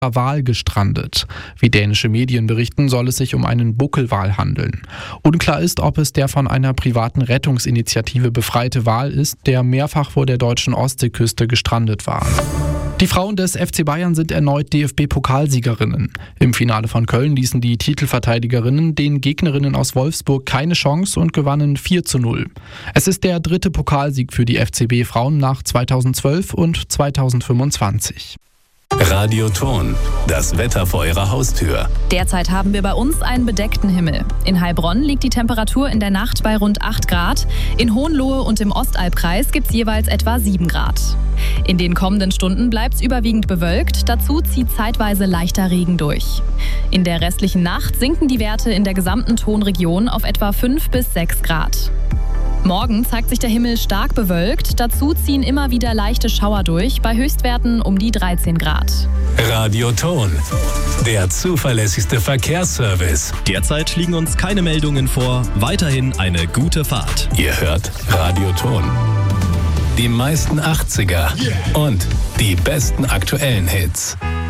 Wal gestrandet. Wie dänische Medien berichten, soll es sich um einen Buckelwal handeln. Unklar ist, ob es der von einer privaten Rettungsinitiative befreite Wal ist, der mehrfach vor der deutschen Ostseeküste gestrandet war. Die Frauen des FC Bayern sind erneut DFB-Pokalsiegerinnen. Im Finale von Köln ließen die Titelverteidigerinnen den Gegnerinnen aus Wolfsburg keine Chance und gewannen 4:0. Es ist der dritte Pokalsieg für die FCB-Frauen nach 2012 und 2025. Radioton, das Wetter vor Ihrer Haustür. Derzeit haben wir bei uns einen bedeckten Himmel. In Heilbronn liegt die Temperatur in der Nacht bei rund 8 Grad. In Hohenlohe und im Ostalbkreis gibt es jeweils etwa 7 Grad. In den kommenden Stunden bleibt es überwiegend bewölkt. Dazu zieht zeitweise leichter Regen durch. In der restlichen Nacht sinken die Werte in der gesamten Tonregion auf etwa 5 bis 6 Grad. Morgen zeigt sich der Himmel stark bewölkt. Dazu ziehen immer wieder leichte Schauer durch, bei Höchstwerten um die 13 Grad. Radioton, der zuverlässigste Verkehrsservice. Derzeit liegen uns keine Meldungen vor. Weiterhin eine gute Fahrt. Ihr hört Radioton. Die meisten 80er und die besten aktuellen Hits.